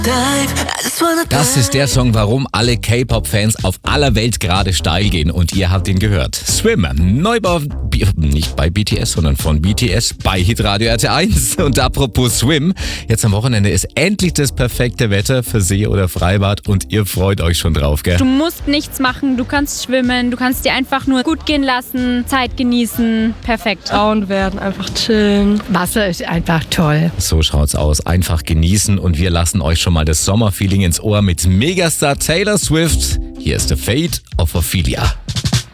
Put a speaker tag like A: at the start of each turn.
A: Das ist der Song, warum alle K-Pop-Fans auf aller Welt gerade steil gehen und ihr habt ihn gehört. Swim, Neubau, nicht bei BTS, sondern von BTS bei Hitradio RT1. Und apropos Swim, jetzt am Wochenende ist endlich das perfekte Wetter für See oder Freibad und ihr freut euch schon drauf, gell?
B: Du musst nichts machen, du kannst schwimmen, du kannst dir einfach nur gut gehen lassen, Zeit genießen, perfekt.
C: Braun werden, einfach chillen.
D: Wasser ist einfach toll.
A: So schaut's aus. Einfach genießen und wir lassen euch schon mal das Sommerfeeling ins Ohr mit Megastar Taylor Swift. Hier ist The Fate of Ophelia.